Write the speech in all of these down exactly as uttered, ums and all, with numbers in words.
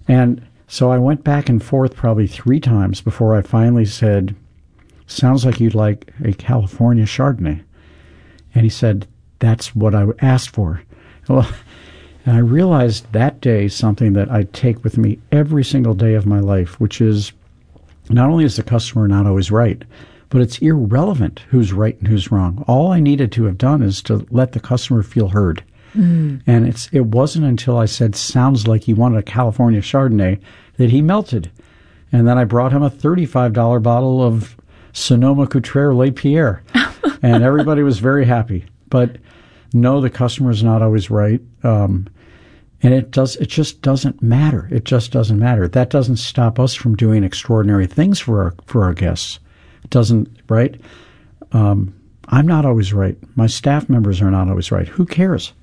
And so I went back and forth probably three times before I finally said, sounds like you'd like a California Chardonnay. And he said, that's what I asked for. Well, and I realized that day something that I take with me every single day of my life, which is not only is the customer not always right, but it's irrelevant who's right and who's wrong. All I needed to have done is to let the customer feel heard. Mm. And it's it wasn't until I said, sounds like you wanted a California Chardonnay, that he melted. And then I brought him a thirty-five dollars bottle of Sonoma-Cutrer Les Pierre. And everybody was very happy. But no, the customer is not always right. Um, and it does. It just doesn't matter. It just doesn't matter. That doesn't stop us from doing extraordinary things for our, for our guests. It doesn't, right? Um, I'm not always right. My staff members are not always right. Who cares?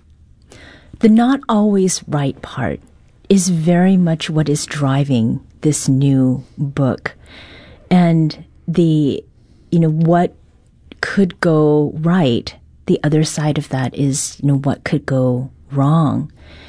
The not always right part is very much what is driving this new book. And the, you know, what could go right, the other side of that is, you know, what could go wrong.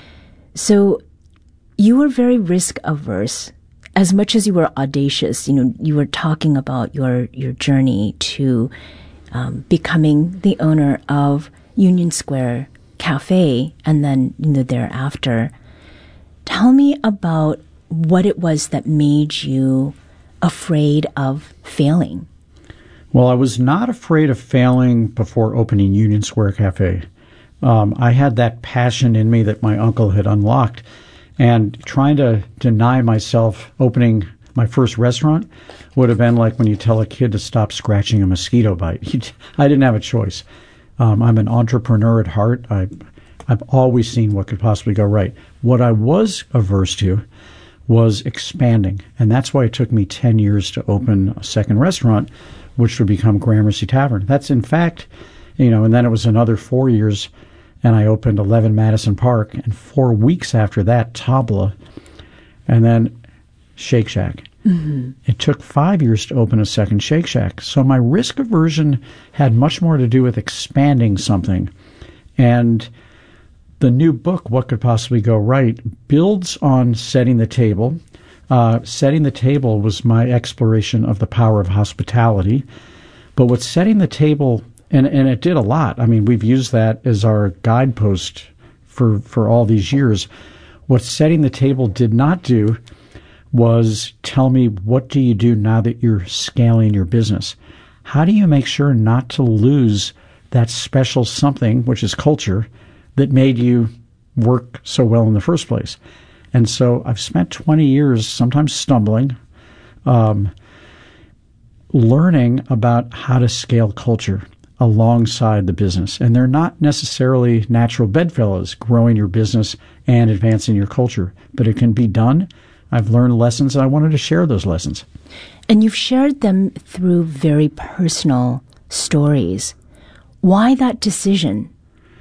So you were very risk averse. As much as you were audacious, you know, you were talking about your, your journey to um, becoming the owner of Union Square Cafe and then, you know, thereafter. Tell me about what it was that made you afraid of failing. Well, I was not afraid of failing before opening Union Square Cafe. Um, I had that passion in me that my uncle had unlocked. And trying to deny myself opening my first restaurant would have been like when you tell a kid to stop scratching a mosquito bite. I didn't have a choice. Um, I'm an entrepreneur at heart. I, I've always seen what could possibly go right. What I was averse to was expanding. And that's why it took me ten years to open a second restaurant, which would become Gramercy Tavern. That's in fact, you know, and then it was another four years and I opened eleven Madison Park, and four weeks after that, Tabla, and then Shake Shack. Mm-hmm. It took five years to open a second Shake Shack. So my risk aversion had much more to do with expanding something. And the new book, What Could Possibly Go Right, builds on setting the table. Uh, setting the table was my exploration of the power of hospitality. But what setting the table, and, and it did a lot. I mean, we've used that as our guidepost for, for all these years. What setting the table did not do was tell me, what do you do now that you're scaling your business? How do you make sure not to lose that special something, which is culture, that made you work so well in the first place? And so I've spent twenty years, sometimes stumbling, um, learning about how to scale culture alongside the business. And they're not necessarily natural bedfellows, growing your business and advancing your culture, but it can be done. I've learned lessons, and I wanted to share those lessons. And you've shared them through very personal stories. Why that decision?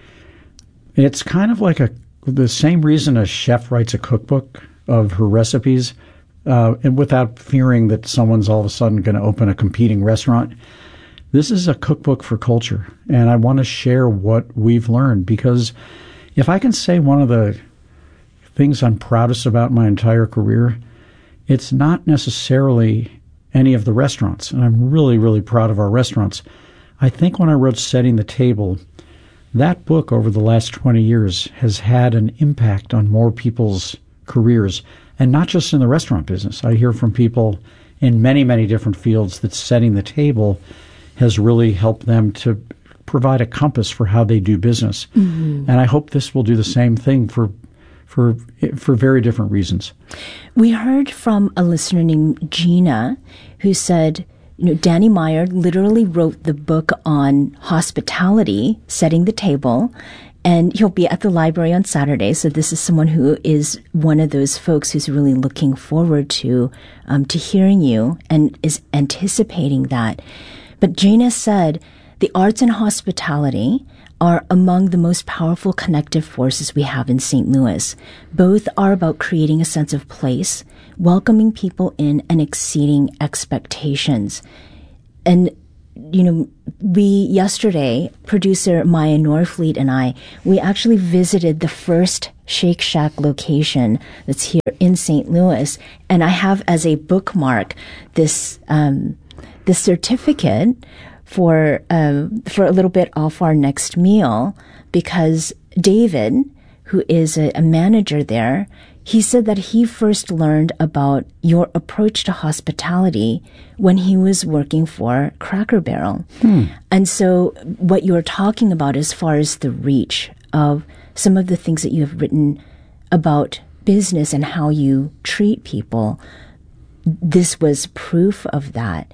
It's kind of like a the same reason a chef writes a cookbook of her recipes, uh, and without fearing that someone's all of a sudden going to open a competing restaurant. This is a cookbook for culture, and I want to share what we've learned, because if I can say one of the things I'm proudest about my entire career, it's not necessarily any of the restaurants, and I'm really, really proud of our restaurants. I think when I wrote Setting the Table, that book over the last twenty years has had an impact on more people's careers, and not just in the restaurant business. I hear from people in many, many different fields that Setting the Table has really helped them to provide a compass for how they do business. Mm-hmm. And I hope this will do the same thing for for for very different reasons. We heard from a listener named Gina who said, you know, Danny Meyer literally wrote the book on hospitality, Setting the Table, and he'll be at the library on Saturday. So this is someone who is one of those folks who's really looking forward to um, to hearing you and is anticipating that. But Gina said, the arts and hospitality are among the most powerful connective forces we have in Saint Louis. Both are about creating a sense of place, welcoming people in, and exceeding expectations. And you know, we yesterday, producer Maya Norfleet and I, we actually visited the first Shake Shack location that's here in Saint Louis, and I have as a bookmark this um, this certificate for um, for a little bit off our next meal, because David, who is a, a manager there, he said that he first learned about your approach to hospitality when he was working for Cracker Barrel. Hmm. And so what you're talking about as far as the reach of some of the things that you have written about business and how you treat people, this was proof of that.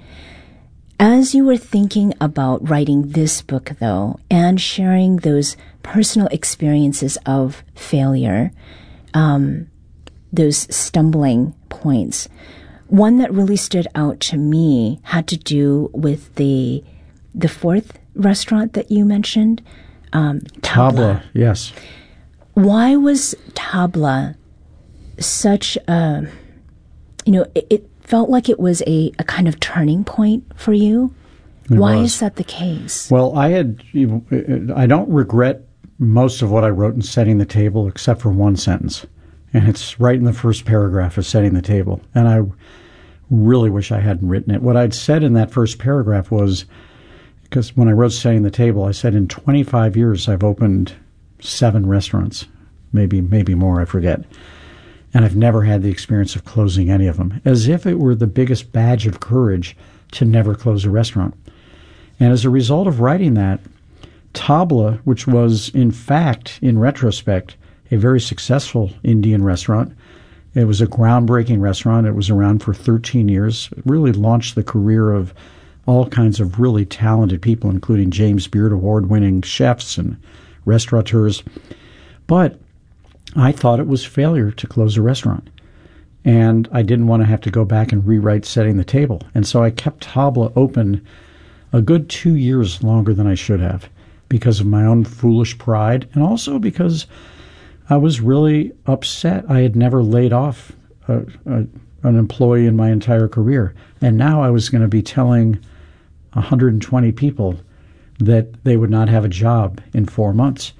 As you were thinking about writing this book, though, and sharing those personal experiences of failure, um, those stumbling points, one that really stood out to me had to do with the the fourth restaurant that you mentioned, um, Tabla. Tabla, yes. Why was Tabla such a, you know, it, it felt like it was a, a kind of turning point for you? It Why was. is that the case? Well, I had, I don't regret most of what I wrote in Setting the Table except for one sentence. And it's right in the first paragraph of Setting the Table. And I really wish I hadn't written it. What I'd said in that first paragraph was, because when I wrote Setting the Table, I said in twenty-five years I've opened seven restaurants, maybe maybe more, I forget. And I've never had the experience of closing any of them, as if it were the biggest badge of courage to never close a restaurant. And as a result of writing that, Tabla, which was in fact, in retrospect, a very successful Indian restaurant. It was a groundbreaking restaurant. It was around for thirteen years. It really launched the career of all kinds of really talented people, including James Beard Award-winning chefs and restaurateurs. But I thought it was failure to close a restaurant. And I didn't want to have to go back and rewrite Setting the Table. And so I kept Tabla open a good two years longer than I should have because of my own foolish pride, and also because I was really upset. I had never laid off a, a, an employee in my entire career. And now I was going to be telling one hundred twenty people that they would not have a job in four months.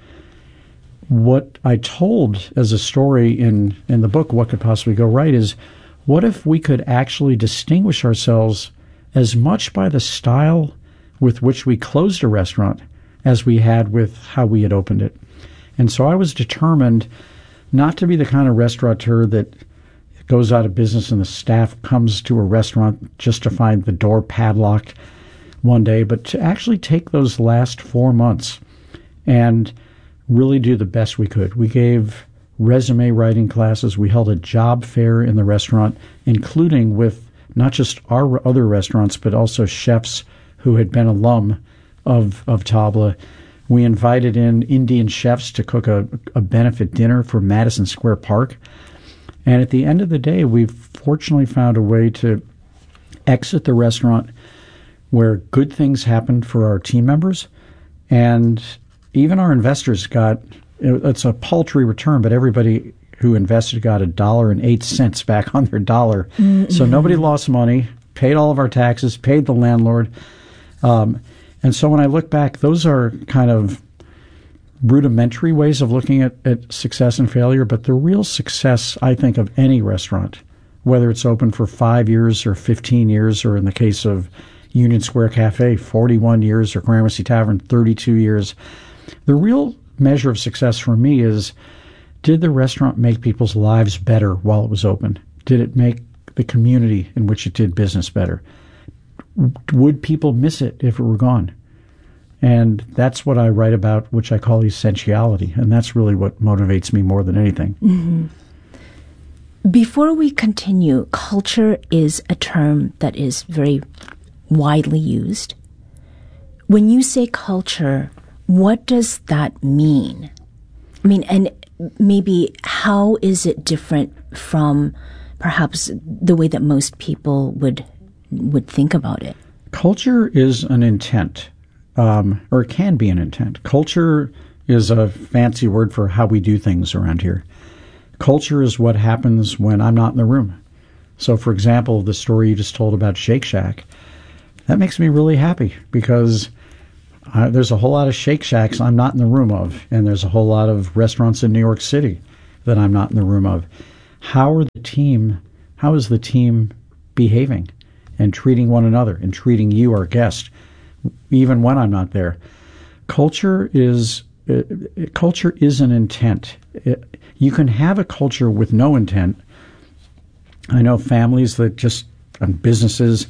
What I told as a story in, in the book, What Could Possibly Go Right, is what if we could actually distinguish ourselves as much by the style with which we closed a restaurant as we had with how we had opened it. And so I was determined not to be the kind of restaurateur that goes out of business and the staff comes to a restaurant just to find the door padlocked one day, but to actually take those last four months and really do the best we could. We gave resume writing classes. We held a job fair in the restaurant, including with not just our other restaurants, but also chefs who had been alum of, of Tabla. We invited in Indian chefs to cook a, a benefit dinner for Madison Square Park. And at the end of the day, we've fortunately found a way to exit the restaurant where good things happened for our team members. And even our investors got, it's a paltry return, but everybody who invested got a dollar and eight cents back on their dollar. Mm-hmm. So nobody lost money, paid all of our taxes, paid the landlord. Um, and so when I look back, those are kind of rudimentary ways of looking at, at success and failure. But the real success, I think, of any restaurant, whether it's open for five years or fifteen years, or in the case of Union Square Cafe, forty-one years, or Gramercy Tavern, thirty-two years, the real measure of success for me is, did the restaurant make people's lives better while it was open? Did it make the community in which it did business better? Would people miss it if it were gone? And that's what I write about, which I call essentiality. And that's really what motivates me more than anything. Mm-hmm. Before we continue, culture is a term that is very widely used. When you say culture, what does that mean? I mean, and maybe how is it different from perhaps the way that most people would would think about it? Culture is an intent, um, or it can be an intent. Culture is a fancy word for how we do things around here. Culture is what happens when I'm not in the room. So, for example, the story you just told about Shake Shack, that makes me really happy because uh, there's a whole lot of Shake Shacks I'm not in the room of, and there's a whole lot of restaurants in New York City that I'm not in the room of. How are the team, how is the team behaving and treating one another and treating you, our guest, even when I'm not there? Culture is uh, culture is an intent. It, you can have a culture with no intent. I know families that just, and businesses,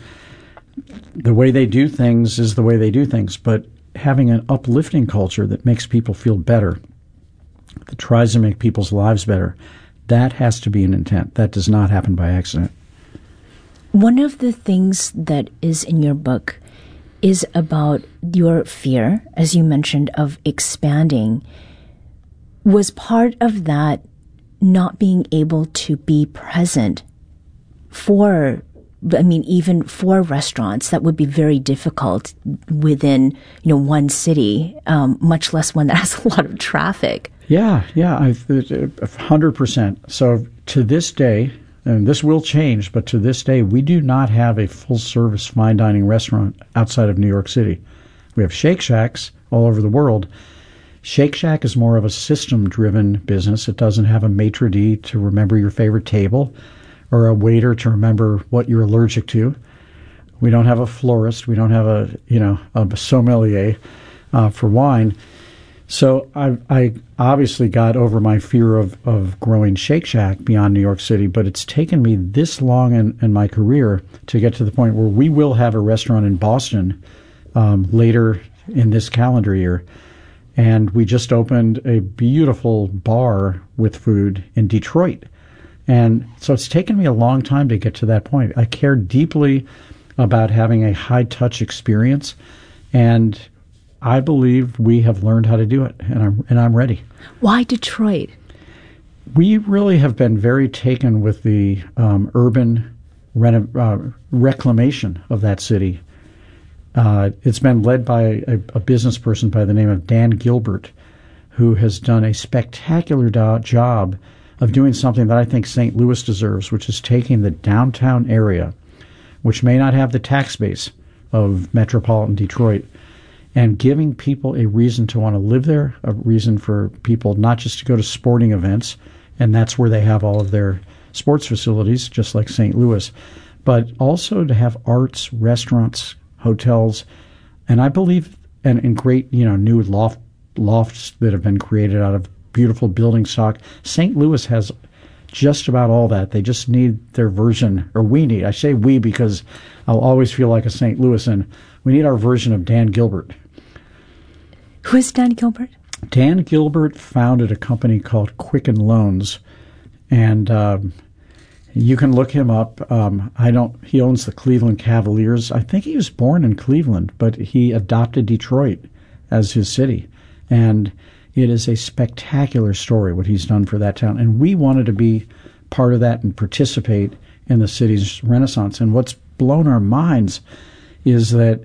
the way they do things is the way they do things, but having an uplifting culture that makes people feel better, that tries to make people's lives better, that has to be an intent. That does not happen by accident. One of the things that is in your book is about your fear, as you mentioned, of expanding. Was part of that not being able to be present for, I mean, even for restaurants? That would be very difficult within, you know, one city, um, much less one that has a lot of traffic. Yeah, yeah, one hundred percent. So to this day, and this will change, but to this day, we do not have a full-service fine dining restaurant outside of New York City. We have Shake Shacks all over the world. Shake Shack is more of a system-driven business. It doesn't have a maitre d' to remember your favorite table or a waiter to remember what you're allergic to. We don't have a florist. We don't have a, you know, a sommelier uh, for wine. So I, I obviously got over my fear of, of growing Shake Shack beyond New York City, but it's taken me this long in, in my career to get to the point where we will have a restaurant in Boston um, later in this calendar year. And we just opened a beautiful bar with food in Detroit. And so it's taken me a long time to get to that point. I care deeply about having a high-touch experience, and I believe we have learned how to do it, and I'm and I'm ready. Why Detroit? We really have been very taken with the um, urban reno- uh, reclamation of that city. Uh, it's been led by a, a business person by the name of Dan Gilbert, who has done a spectacular do- job of doing something that I think Saint Louis deserves, which is taking the downtown area, which may not have the tax base of metropolitan Detroit, and giving people a reason to want to live there, a reason for people not just to go to sporting events, and that's where they have all of their sports facilities, just like Saint Louis, but also to have arts, restaurants, hotels, and I believe, and, and great, you know, new loft lofts that have been created out of beautiful building stock. Saint Louis has just about all that. They just need their version, or we need, I say we because I'll always feel like a Saint Louisan. We need our version of Dan Gilbert. Who is Dan Gilbert? Dan Gilbert founded a company called Quicken Loans, and um, you can look him up. Um, I don't. He owns the Cleveland Cavaliers. I think he was born in Cleveland, but he adopted Detroit as his city, and it is a spectacular story what he's done for that town. And we wanted to be part of that and participate in the city's renaissance. And what's blown our minds is that,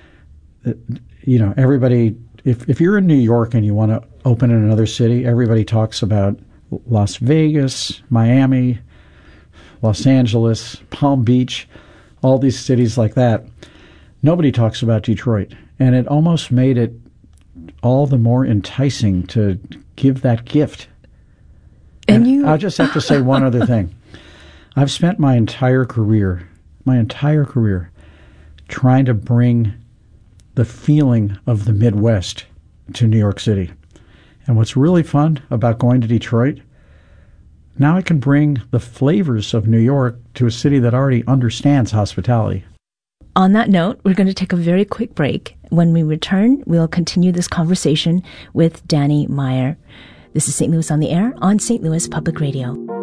you know, everybody, if, if you're in New York and you want to open in another city, everybody talks about Las Vegas, Miami, Los Angeles, Palm Beach, all these cities like that. Nobody talks about Detroit. And it almost made it all the more enticing to give that gift. And, and you... I'll just have to say one other thing. I've spent my entire career, my entire career, trying to bring the feeling of the Midwest to New York City. And what's really fun about going to Detroit, now I can bring the flavors of New York to a city that already understands hospitality. On that note, we're going to take a very quick break. When we return, we'll continue this conversation with Danny Meyer. This is Saint Louis on the Air on Saint Louis Public Radio.